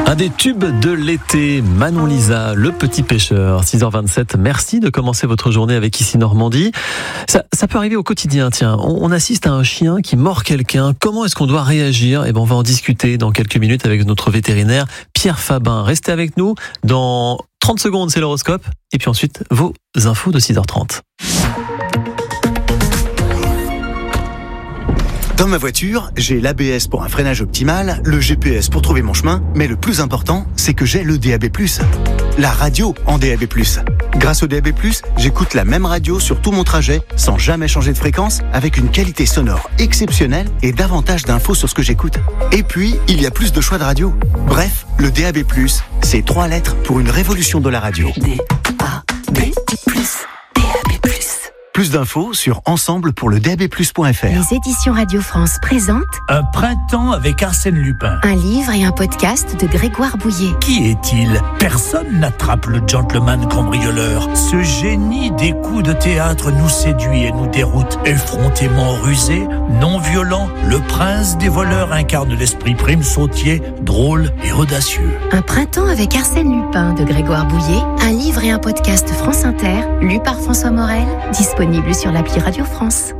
Un des tubes de l'été, Manon Lisa, Le Petit Pêcheur, 6h27. Merci de commencer votre journée avec Ici Normandie. Ça peut arriver au quotidien, tiens. On assiste à un chien qui mord quelqu'un. Comment est-ce qu'on doit réagir ? On va en discuter dans quelques minutes avec notre vétérinaire Pierre Fabin. Restez avec nous. Dans 30 secondes, c'est l'horoscope. Et puis ensuite, vos infos de 6h30. Dans ma voiture, j'ai l'ABS pour un freinage optimal, le GPS pour trouver mon chemin, mais le plus important, c'est que j'ai le DAB+, la radio en DAB+. Grâce au DAB+, j'écoute la même radio sur tout mon trajet, sans jamais changer de fréquence, avec une qualité sonore exceptionnelle et davantage d'infos sur ce que j'écoute. Et puis, il y a plus de choix de radio. Bref, le DAB+, c'est 3 lettres pour une révolution de la radio. DAB+. Plus d'infos sur ensemblepourledab+.fr. Les éditions Radio France présentent Un printemps avec Arsène Lupin. un livre et un podcast de Grégoire Bouillet. Qui est-il ? Personne n'attrape le gentleman cambrioleur. Ce génie des coups de théâtre nous séduit et nous déroute. Effrontément rusé, non violent, le prince des voleurs incarne l'esprit prime sautier, drôle et audacieux. Un printemps avec Arsène Lupin de Grégoire Bouillet. Un livre et un podcast France Inter, lu par François Morel, disponible sur l'appli Radio France.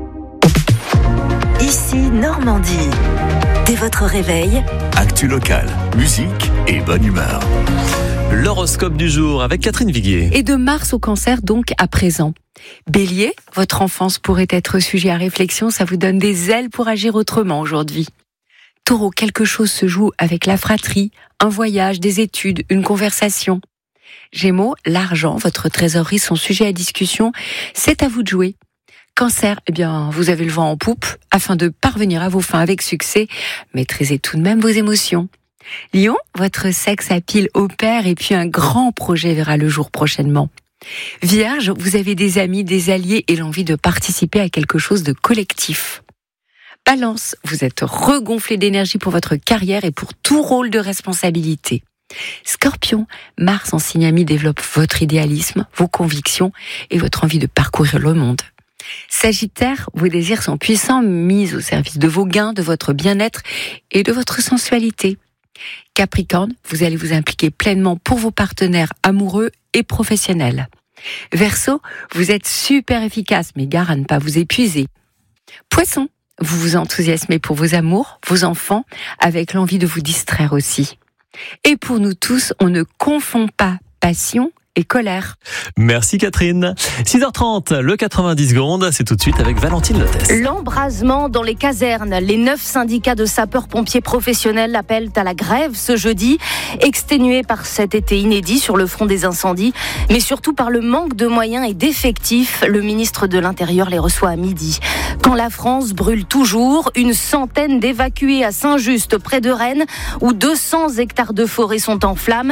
Ici Normandie. Dès votre réveil, Actu locale, musique et bonne humeur. L'horoscope du jour avec Catherine Viguier. Et de Mars au Cancer, donc à présent. Bélier, votre enfance pourrait être sujet à réflexion, ça vous donne des ailes pour agir autrement aujourd'hui. Taureau, quelque chose se joue avec la fratrie, un voyage, des études, une conversation. Gémeaux, l'argent, votre trésorerie sont sujets à discussion, c'est à vous de jouer. Cancer, vous avez le vent en poupe, afin de parvenir à vos fins avec succès, maîtrisez tout de même vos émotions. Lion, votre sexe à pile opère et puis un grand projet verra le jour prochainement. Vierge, vous avez des amis, des alliés et l'envie de participer à quelque chose de collectif. Balance, vous êtes regonflé d'énergie pour votre carrière et pour tout rôle de responsabilité. Scorpion, Mars en signe ami développe votre idéalisme, vos convictions et votre envie de parcourir le monde. Sagittaire, vos désirs sont puissants, mis au service de vos gains, de votre bien-être et de votre sensualité. Capricorne, vous allez vous impliquer pleinement pour vos partenaires amoureux et professionnels. Verseau, vous êtes super efficace, mais gare à ne pas vous épuiser. Poisson, vous vous enthousiasmez pour vos amours, vos enfants, avec l'envie de vous distraire aussi. Et pour nous tous, on ne confond pas passion et colère. Merci Catherine. 6h30, le 90 secondes, c'est tout de suite avec Valentine Lotès. L'embrasement dans les casernes. Les 9 syndicats de sapeurs-pompiers professionnels appellent à la grève ce jeudi, exténués par cet été inédit sur le front des incendies, mais surtout par le manque de moyens et d'effectifs. Le ministre de l'Intérieur les reçoit à midi. Quand la France brûle toujours, une centaine d'évacués à Saint-Just, près de Rennes, où 200 hectares de forêt sont en flammes,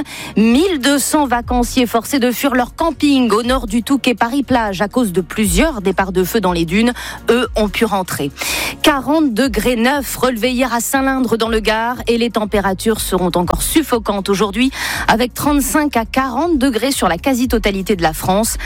1200 vacanciers forcés de fuir leur camping au nord du Touquet Paris-Plage à cause de plusieurs départs de feu dans les dunes. Eux ont pu rentrer. 40 degrés 9 relevés hier à Saint-Lindre dans le Gard et les températures seront encore suffocantes aujourd'hui avec 35 à 40 degrés sur la quasi-totalité de la France.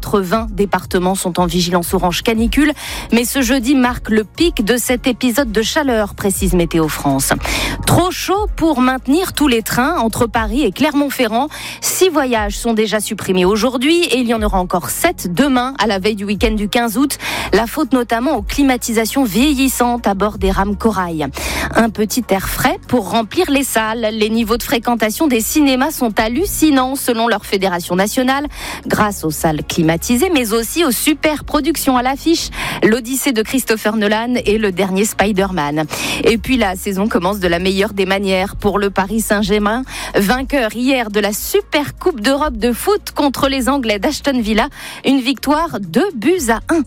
80 départements sont en vigilance orange canicule, mais ce jeudi marque le pic de cet épisode de chaleur, précise Météo France. Trop chaud pour maintenir tous les trains entre Paris et Clermont-Ferrand. 6 voyages sont déjà supprimés aujourd'hui et il y en aura encore 7 demain à la veille du week-end du 15 août. La faute notamment aux climatisations vieillissantes à bord des rames Corail. Un petit air frais pour remplir les salles. Les niveaux de fréquentation des cinémas sont hallucinants selon leur fédération nationale, grâce aux salles climatisées mais aussi aux super productions à l'affiche. L'Odyssée de Christopher Nolan et le dernier Spider-Man. Et puis la saison commence de la meilleure des manières pour le Paris Saint-Germain, vainqueur hier de la Super Coupe d'Europe de foot contre les Anglais d'Aston Villa. Une victoire 2-1.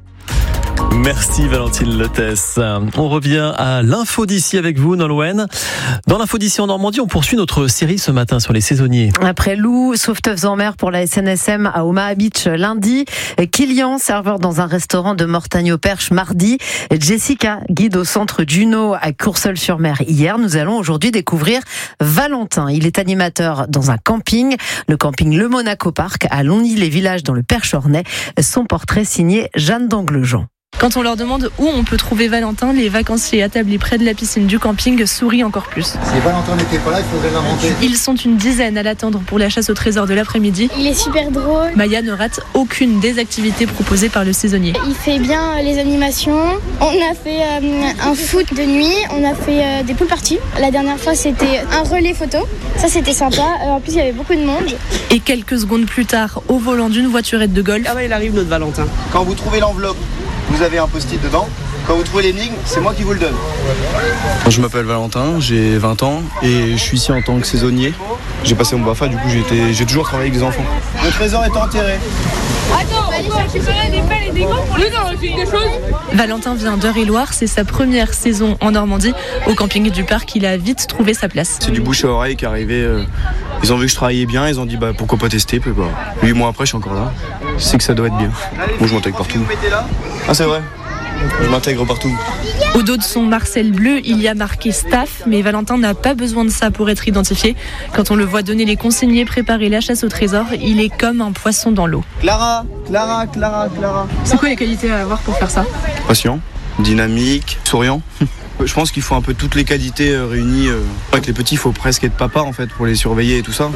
Merci Valentine Lotès. On revient à l'info d'ici avec vous, Nolwenn. Dans l'info d'ici en Normandie, on poursuit notre série ce matin sur les saisonniers. Après Lou, sauveteuves en mer pour la SNSM à Omaha Beach lundi, Kylian, serveur dans un restaurant de Mortagne-au-Perche mardi, Jessica, guide au centre Juno à Courseulles-sur-Mer hier. Nous allons aujourd'hui découvrir Valentin. Il est animateur dans un camping, le camping Le Monaco Park à Longny-les-Villages dans le Perche-Ornais. Son portrait signé Jeanne d'Anglejean. Quand on leur demande où on peut trouver Valentin, les vacanciers attablés près de la piscine du camping sourient encore plus. Si Valentin n'était pas là, il faudrait l'inventer. Ils sont une dizaine à l'attendre pour la chasse au trésor de l'après-midi. Il est super drôle. Maya ne rate aucune des activités proposées par le saisonnier. Il fait bien les animations. On a fait un foot de nuit, on a fait des pool parties. La dernière fois, c'était un relais photo. Ça, c'était sympa. En plus, il y avait beaucoup de monde. Et quelques secondes plus tard, au volant d'une voiturette de golf. Ah bah il arrive notre Valentin. Quand vous trouvez l'enveloppe, vous avez un post-it dedans. Quand vous trouvez l'énigme, c'est moi qui vous le donne. Je m'appelle Valentin, j'ai 20 ans et je suis ici en tant que saisonnier. J'ai passé mon BAFA, du coup j'ai toujours travaillé avec des enfants. Le trésor est enterré. Attends, on peut récupérer des pelles et des gants pour les quelque chose. Valentin vient d'Eure-et-Loire, c'est sa première saison en Normandie. Au camping du parc, il a vite trouvé sa place. C'est du bouche à oreille qui est arrivé. Ils ont vu que je travaillais bien, ils ont dit pourquoi pas tester. Puis, 8 mois après, je suis encore là. Je sais que ça doit être bien. Moi, je m'intègre partout. Ah, c'est vrai. Je m'intègre partout. Au dos de son Marcel bleu, il y a marqué staff, mais Valentin n'a pas besoin de ça pour être identifié. Quand on le voit donner les consignes, préparer la chasse au trésor, il est comme un poisson dans l'eau. Clara. C'est quoi les qualités à avoir pour faire ça ? Patient, dynamique, souriant. Je pense qu'il faut un peu toutes les qualités réunies. Avec les petits, il faut presque être papa en fait pour les surveiller et tout ça.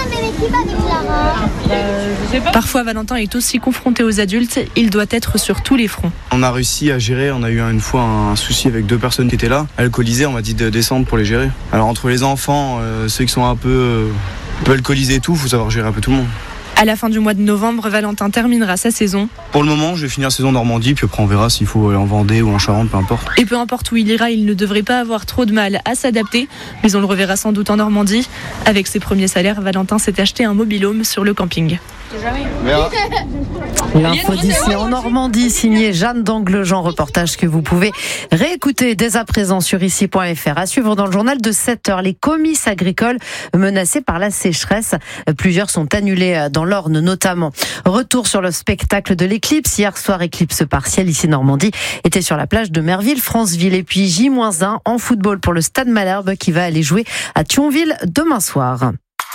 Parfois, Valentin est aussi confronté aux adultes. Il doit être sur tous les fronts. On a réussi à gérer. On a eu une fois un souci avec 2 personnes qui étaient là, alcoolisées. On m'a dit de descendre pour les gérer. Alors entre les enfants, ceux qui sont un peu alcoolisés et tout, il faut savoir gérer un peu tout le monde. À la fin du mois de novembre, Valentin terminera sa saison. Pour le moment, je vais finir la saison Normandie, puis après on verra s'il faut aller en Vendée ou en Charente, peu importe. Et peu importe où il ira, il ne devrait pas avoir trop de mal à s'adapter. Mais on le reverra sans doute en Normandie. Avec ses premiers salaires, Valentin s'est acheté un mobil-home sur le camping. L'info d'ici en Normandie, signé Jeanne d'Anglejean, reportage que vous pouvez réécouter dès à présent sur ici.fr. À suivre dans le journal de 7h, les comices agricoles menacés par la sécheresse. Plusieurs sont annulés dans l'Orne notamment. Retour sur le spectacle de l'éclipse. Hier soir, éclipse partielle ici Normandie était sur la plage de Merville, Franceville. Et puis J-1 en football pour le Stade Malherbe qui va aller jouer à Thionville demain soir.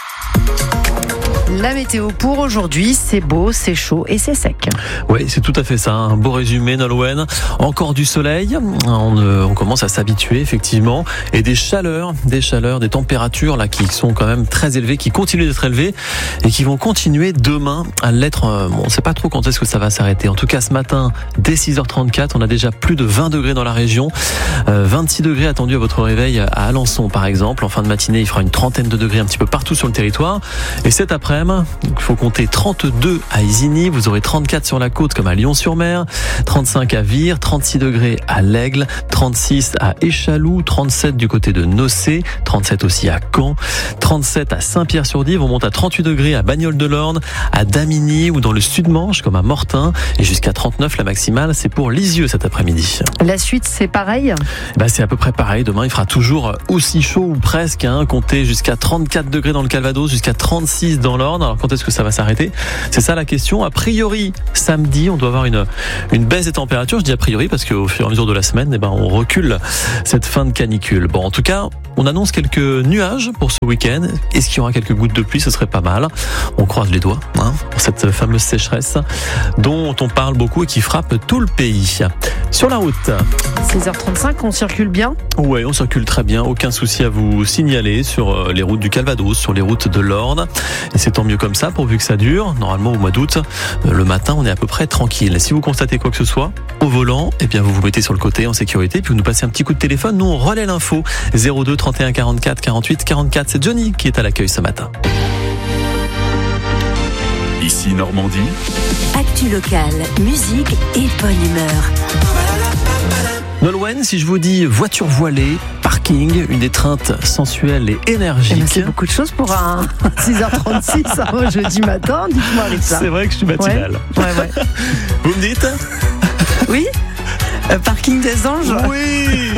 La météo pour aujourd'hui, c'est beau, c'est chaud et c'est sec. Oui, c'est tout à fait ça. Un beau résumé, Nolwenn. Encore du soleil. On commence à s'habituer, effectivement. Et des chaleurs, des températures là qui sont quand même très élevées, qui continuent d'être élevées et qui vont continuer demain à l'être. On ne sait pas trop quand est-ce que ça va s'arrêter. En tout cas, ce matin, dès 6h34, on a déjà plus de 20 degrés dans la région. 26 degrés attendus à votre réveil à Alençon, par exemple. En fin de matinée, il fera une trentaine de degrés un petit peu partout sur le territoire. Et cet après-midi, il faut compter 32 à Isigny, vous aurez 34 sur la côte comme à Lyon-sur-Mer, 35 à Vire, 36 degrés à l'Aigle, 36 à Échaloux, 37 du côté de Nocé, 37 aussi à Caen, 37 à Saint-Pierre-sur-Dive, on monte à 38 degrés à Bagnoles-de-l'Orne, à Damigny ou dans le Sud-Manche comme à Mortain, et jusqu'à 39 la maximale, c'est pour Lisieux cet après-midi. La suite, c'est pareil ? C'est à peu près pareil, demain il fera toujours aussi chaud ou presque, comptez jusqu'à 34 degrés dans le Calvados, jusqu'à 36 dans l'Orne. Alors quand est-ce que ça va s'arrêter ? C'est ça la question. A priori, samedi, on doit avoir une baisse des températures. Je dis a priori parce qu'au fur et à mesure de la semaine, on recule cette fin de canicule. Bon, en tout cas, on annonce quelques nuages pour ce week-end. Est-ce qu'il y aura quelques gouttes de pluie ? Ce serait pas mal. On croise les doigts pour cette fameuse sécheresse dont on parle beaucoup et qui frappe tout le pays. Sur la route. 16h35, on circule bien ? Oui, on circule très bien. Aucun souci à vous signaler sur les routes du Calvados, sur les routes de l'Orne. Et c'est tant mieux comme ça, pourvu que ça dure. Normalement, au mois d'août, le matin, on est à peu près tranquille. Si vous constatez quoi que ce soit au volant, vous vous mettez sur le côté en sécurité, puis vous nous passez un petit coup de téléphone. Nous, on relaie l'info. 02 31 44 48 44. C'est Johnny qui est à l'accueil ce matin. Ici Normandie. Actu locale, musique et bonne humeur. Nolwenn, si je vous dis voiture voilée, parking, une étreinte sensuelle et énergique. C'est beaucoup de choses pour un 6h36, un jeudi matin. Dites-moi, Rita. C'est vrai que je suis matinal. Ouais. Vous me dites ? Oui ? Parking des Anges ? Oui.